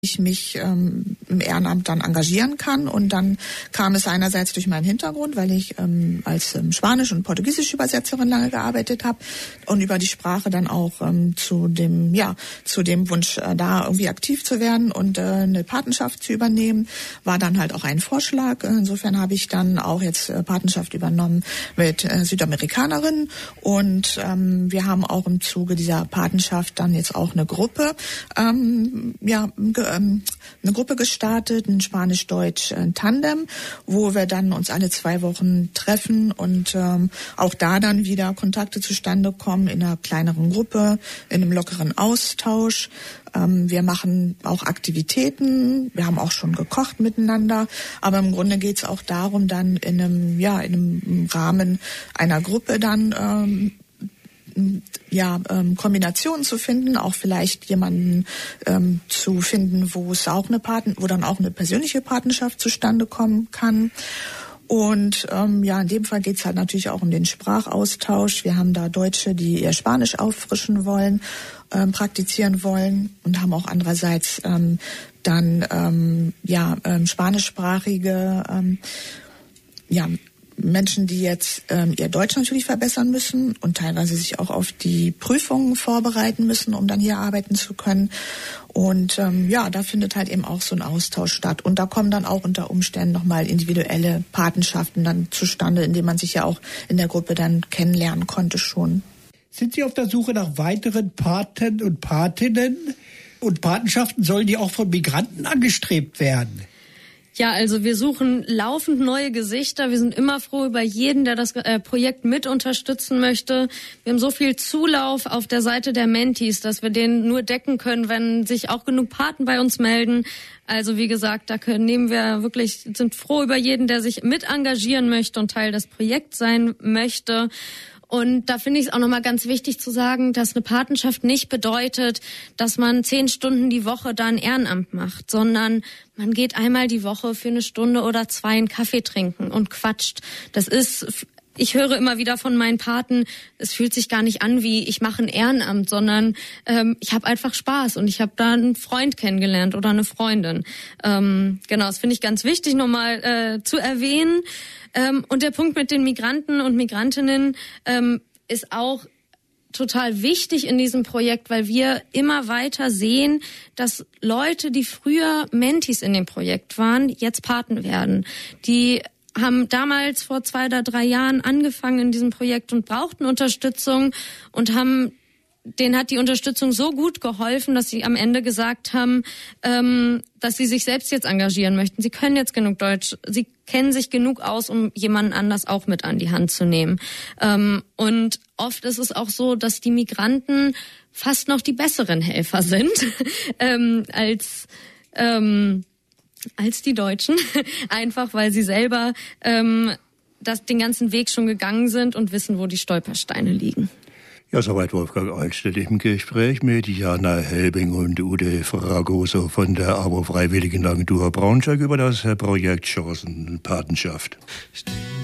ich mich im Ehrenamt dann engagieren kann. Und dann kam es einerseits durch meinen Hintergrund, weil ich als Spanisch- und Portugiesisch Übersetzerin lange gearbeitet habe und über die Sprache dann auch zu dem Wunsch, da irgendwie aktiv zu werden und eine Patenschaft zu übernehmen, war dann halt auch ein Vorschlag. Insofern habe ich dann auch jetzt Patenschaft übernommen mit Südamerikanerinnen und wir haben auch im Zuge dieser Patenschaft dann jetzt auch eine Gruppe, eine Gruppe gestartet, ein Spanisch-Deutsch Tandem, wo wir dann uns alle 2 Wochen treffen und auch da dann wieder Kontakte zustande kommen in einer kleineren Gruppe, in einem lockeren Austausch. Wir machen auch Aktivitäten, wir haben auch schon gekocht miteinander, aber im Grunde geht's auch darum, dann in einem Rahmen einer Gruppe dann Kombinationen zu finden, auch vielleicht jemanden zu finden, wo dann auch eine persönliche Patenschaft zustande kommen kann. Und in dem Fall geht's halt natürlich auch um den Sprachaustausch. Wir haben da Deutsche, die ihr Spanisch auffrischen wollen, praktizieren wollen und haben auch andererseits spanischsprachige Menschen, die jetzt ihr Deutsch natürlich verbessern müssen und teilweise sich auch auf die Prüfungen vorbereiten müssen, um dann hier arbeiten zu können. Und da findet halt eben auch so ein Austausch statt. Und da kommen dann auch unter Umständen nochmal individuelle Patenschaften dann zustande, indem man sich ja auch in der Gruppe dann kennenlernen konnte schon. Sind Sie auf der Suche nach weiteren Paten und Patinnen? Und Patenschaften, sollen die auch von Migranten angestrebt werden? Ja, also wir suchen laufend neue Gesichter. Wir sind immer froh über jeden, der das Projekt mit unterstützen möchte. Wir haben so viel Zulauf auf der Seite der Mentis, dass wir den nur decken können, wenn sich auch genug Paten bei uns melden. Also wie gesagt, sind froh über jeden, der sich mit engagieren möchte und Teil des Projekts sein möchte. Und da finde ich es auch nochmal ganz wichtig zu sagen, dass eine Patenschaft nicht bedeutet, dass man 10 Stunden die Woche da ein Ehrenamt macht, sondern man geht einmal die Woche für 1 Stunde oder 2 einen Kaffee trinken und quatscht. Ich höre immer wieder von meinen Paten, es fühlt sich gar nicht an wie, ich mache ein Ehrenamt, sondern ich habe einfach Spaß und ich habe da einen Freund kennengelernt oder eine Freundin. Das finde ich ganz wichtig nochmal zu erwähnen. Und der Punkt mit den Migranten und Migrantinnen ist auch total wichtig in diesem Projekt, weil wir immer weiter sehen, dass Leute, die früher Mentis in dem Projekt waren, jetzt Paten werden. Die haben damals vor 2 oder 3 Jahren angefangen in diesem Projekt und brauchten Unterstützung und denen hat die Unterstützung so gut geholfen, dass sie am Ende gesagt haben, dass sie sich selbst jetzt engagieren möchten. Sie können jetzt genug Deutsch, sie kennen sich genug aus, um jemanden anders auch mit an die Hand zu nehmen. Und oft ist es auch so, dass die Migranten fast noch die besseren Helfer sind als die Deutschen, einfach weil sie selber den ganzen Weg schon gegangen sind und wissen, wo die Stolpersteine liegen. Ja, soweit Wolfgang Eichstädt im Gespräch mit Jana Helbing und Ude Fragoso von der Abo-Freiwilligen Agentur Braunschweig über das Projekt Chancenpatenschaft.